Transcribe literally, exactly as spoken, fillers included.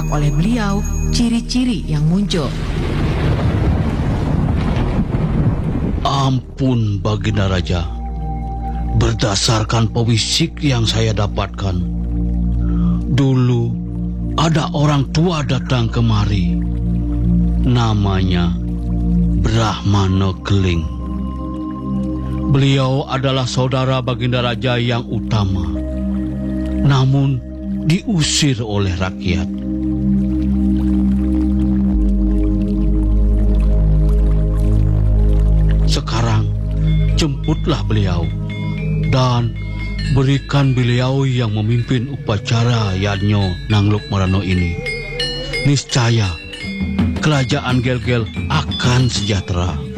tampak oleh beliau ciri-ciri yang muncul. Ampun Baginda Raja, berdasarkan pewisik yang saya dapatkan, dulu ada orang tua datang kemari, namanya Brahmana Keling. Beliau adalah saudara Baginda Raja yang utama, namun diusir oleh rakyat. Sekarang jemputlah beliau dan berikan beliau yang memimpin upacara Yadnya Nangluk Marana ini. Niscaya kerajaan Gel-Gel akan sejahtera.